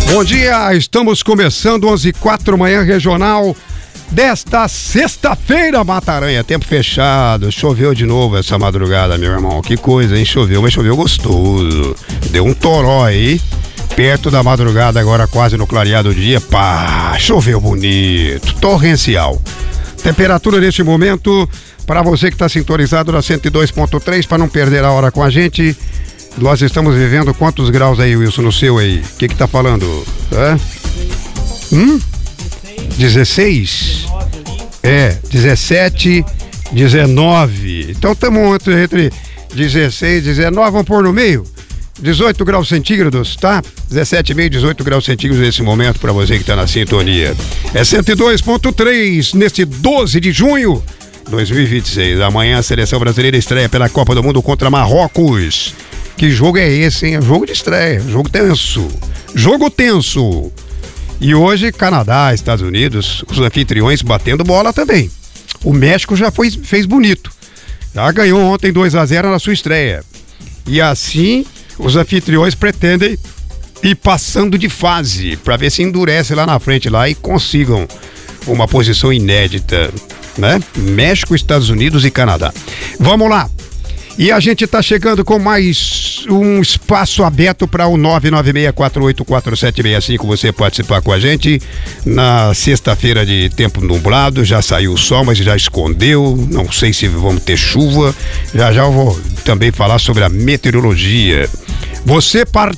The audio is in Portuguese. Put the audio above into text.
Bom dia, estamos começando 11h04, manhã regional desta sexta-feira, Mataranha, tempo fechado, choveu de novo essa madrugada, meu irmão, que coisa, hein, choveu, mas choveu gostoso, deu um toró aí, perto da madrugada agora quase no clareado do dia, pá, choveu bonito, torrencial. Temperatura neste momento, para você que está sintonizado na 102.3, para não perder a hora com a gente, nós estamos vivendo quantos graus aí, Wilson, no seu aí? O que tá falando? 16? 17, 19. Então estamos entre 16 e 19, vamos pôr no meio? 18 graus centígrados, tá? 17,5, 18 graus centígrados nesse momento para você que está na sintonia. É 102.3 neste 12 de junho 2026. Amanhã a seleção brasileira estreia pela Copa do Mundo contra Marrocos. Que jogo é esse, hein? Jogo de estreia, jogo tenso. Jogo tenso. E hoje, Canadá, Estados Unidos, os anfitriões batendo bola também. O México já fez bonito. Já ganhou ontem 2-0 na sua estreia. E assim, os anfitriões pretendem ir passando de fase, para ver se endurece lá na frente lá e consigam uma posição inédita, né? México, Estados Unidos e Canadá. Vamos lá. E a gente está chegando com mais um espaço aberto para o 996484765. Você participar com a gente na sexta-feira de tempo nublado. Já saiu o sol, mas já escondeu. Não sei se vamos ter chuva. Já eu vou também falar sobre a meteorologia. Você